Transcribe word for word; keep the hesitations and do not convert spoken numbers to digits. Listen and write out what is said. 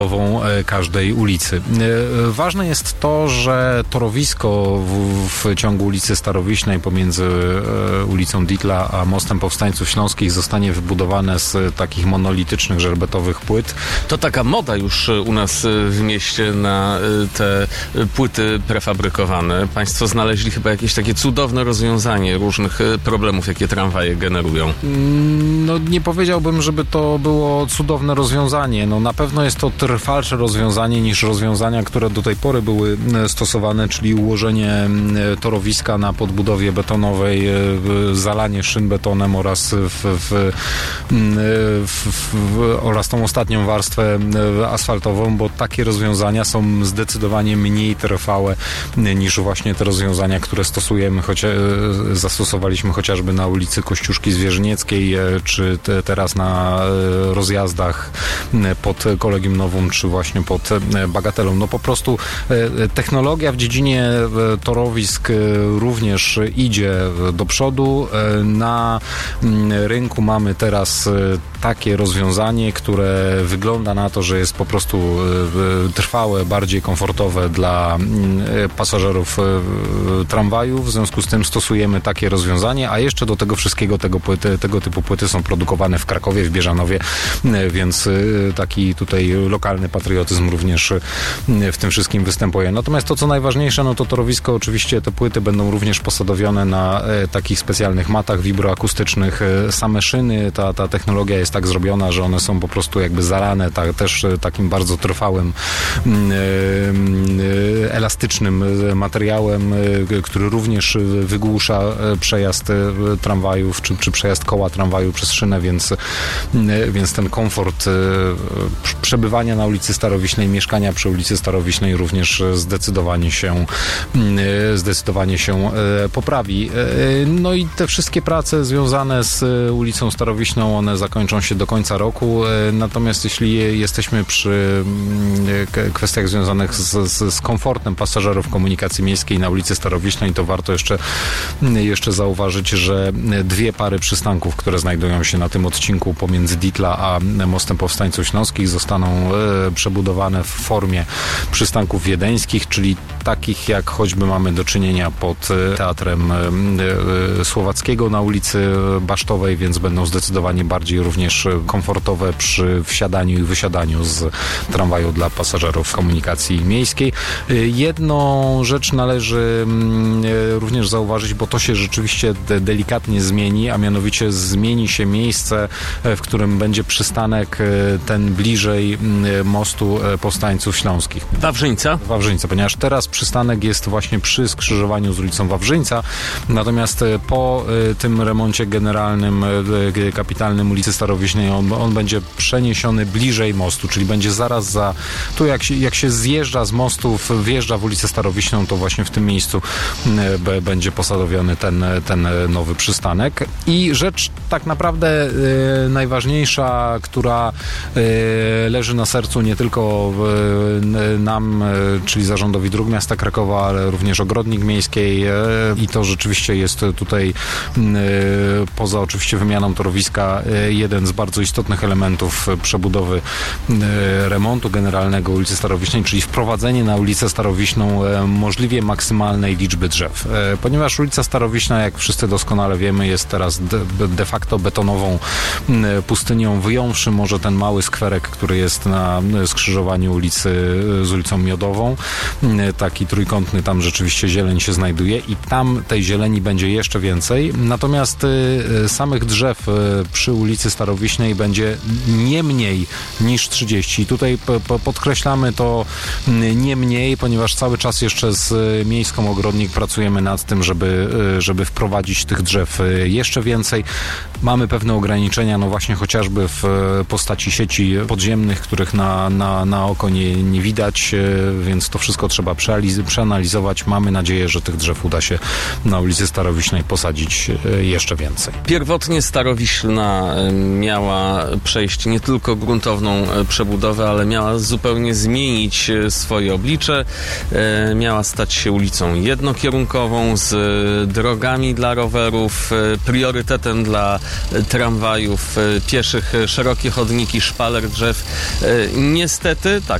każdej ulicy. Ważne jest to, że torowisko w, w ciągu ulicy Starowiśnej pomiędzy ulicą Dietla a Mostem Powstańców Śląskich zostanie wybudowane z takich monolitycznych, żerbetowych płyt. To taka moda już u nas w mieście na te płyty prefabrykowane. Państwo znaleźli chyba jakieś takie cudowne rozwiązanie różnych problemów, jakie tramwaje generują. No nie powiedziałbym, żeby to było cudowne rozwiązanie. No na pewno jest to trwalsze rozwiązanie niż rozwiązania, które do tej pory były stosowane, czyli ułożenie torowiska na podbudowie betonowej, zalanie szyn betonem oraz, w, w, w, w, oraz tą ostatnią warstwę asfaltową, bo takie rozwiązania są zdecydowanie mniej trwałe niż właśnie te rozwiązania, które stosujemy, choć zastosowaliśmy chociażby na ulicy Kościuszki Zwierzynieckiej, czy te, teraz na rozjazdach pod Kolegium Nowum, czy właśnie pod Bagatelą. No po prostu technologia w dziedzinie torowisk również idzie do przodu. Na rynku mamy teraz takie rozwiązanie, które wygląda na to, że jest po prostu trwałe, bardziej komfortowe dla pasażerów tramwajów. W związku z tym stosujemy takie rozwiązanie, a jeszcze do tego wszystkiego tego, płyty, tego typu płyty są produkowane w Krakowie, w Bieżanowie, więc taki tutaj lokalny patriotyzm również w tym wszystkim występuje. Natomiast to, co najważniejsze, no to torowisko, oczywiście te płyty będą również posadowione na takich specjalnych matach wibroakustycznych. Same szyny, ta, ta technologia jest tak zrobiona, że one są po prostu jakby zalane tak, też takim bardzo trwałym, elastycznym materiałem, który również wygłusza przejazd tramwajów, czy, czy przejazd koła tramwaju przez szynę, więc, więc ten komfort przebywania na ulicy Starowiśnej, mieszkania przy ulicy Starowiśnej również zdecydowanie się zdecydowanie się poprawi. No i te wszystkie prace związane z ulicą Starowiśną, one zakończą się do końca roku, natomiast jeśli jesteśmy przy kwestiach związanych z, z, z komfortem pasażerów komunikacji miejskiej na ulicy Starowiśnej, to warto jeszcze, jeszcze zauważyć, że dwie pary przystanków, które znajdują się na tym odcinku pomiędzy Dietla a Mostem Powstańców Śląskich, zostaną przebudowane w formie przystanków wiedeńskich, czyli takich jak choćby mamy do czynienia pod Teatrem Słowackiego na ulicy Basztowej, więc będą zdecydowanie bardziej również komfortowe przy wsiadaniu i wysiadaniu z tramwaju dla pasażerów komunikacji miejskiej. Jedną rzecz należy również zauważyć, bo to się rzeczywiście delikatnie zmieni, a mianowicie zmieni się miejsce, w którym będzie przystanek ten bliżej Mostu Powstańców Śląskich. Wawrzyńca? Wawrzyńca, ponieważ teraz przystanek jest właśnie przy skrzyżowaniu z ulicą Wawrzyńca, natomiast po tym remoncie generalnym, kapitalnym ulicy Starowiśnej on, on będzie przeniesiony bliżej mostu, czyli będzie zaraz za, tu jak się, jak się zjeżdża z mostów, wjeżdża w ulicę Starowiśną, to właśnie w tym miejscu b, będzie posadowiony ten, ten nowy przystanek. I rzecz tak naprawdę y, najważniejsza, która y, leży na sercu nie tylko y, nam, y, czyli Zarządowi Dróg Miasta Krakowa, ale również Ogrodnik Miejskiej y, i to rzeczywiście jest tutaj y, poza oczywiście wymianą torowiska y, jeden z bardzo istotnych elementów przebudowy y, remontu generalnego ulicy Starowiśnej, czyli wprowadzenie na ulicę Starowiśną y, możliwie maksymalnej liczby drzew. Y, ponieważ ulica Starowiśna, jak wszyscy doskonale wiemy, jest teraz de, de facto betonową y, pustynią, wyjąwszy może ten mały skwerek, który jest na skrzyżowaniu ulicy z ulicą Miodową. Y, taki trójkątny, tam rzeczywiście zieleń się znajduje i tam tej zieleni będzie jeszcze więcej. Natomiast y, samych drzew y, przy ulicy Starowiśnej będzie nie mniej niż trzydzieści. I tutaj p- p- podkreślamy to y, nie mniej, ponieważ cały czas jeszcze z y, Miejską Ogrodnik pracujemy nad tym, żeby, y, żeby wprowadzić tych drzew y, jeszcze więcej. Mamy pewne ograniczenia, no właśnie chociażby w y, postaci sieci podziemnych, których na, na, na oko nie, nie widać, y, więc to wszystko trzeba przealiz- przeanalizować. Mamy nadzieję, że tych drzew uda się na ulicy Starowiśnej posadzić y, jeszcze więcej. Pierwotnie Starowiślna miała przejść nie tylko gruntowną przebudowę, ale miała zupełnie zmienić swoje oblicze. Miała stać się ulicą jednokierunkową z drogami dla rowerów, priorytetem dla tramwajów, pieszych, szerokie chodniki, szpaler drzew niestety, tak,